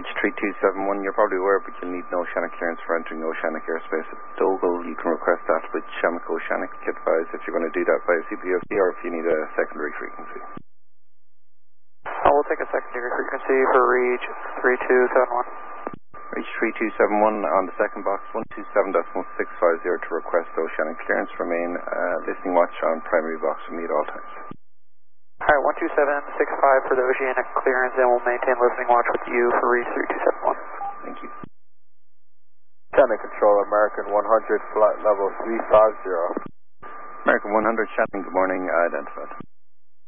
Reach 3271, you're probably aware, but you'll need no oceanic clearance for entering oceanic airspace at Dogal. You can request that with Shamrock Oceanic. Advise if you're going to do that via CPOC or if you need a secondary frequency. We'll take a secondary frequency for Reach 3271. Reach 3271 on the second box, 127.650 to request oceanic clearance. Remain listening watch on primary box with me at all times. Alright, 12765 for the oceanic clearance, and we'll maintain listening watch with you for Reach 3271. Thank you. Shannon Control, American 100, flight level 350. American 100, Shannon, good morning, identified.